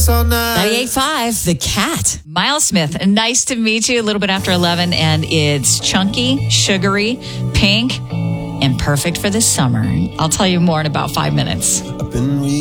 all night. 98.5, The Cat. Miles Smith, nice to meet you. A little bit after 11, and it's chunky, sugary, pink, and perfect for the summer. I'll tell you more in about 5 minutes. I've been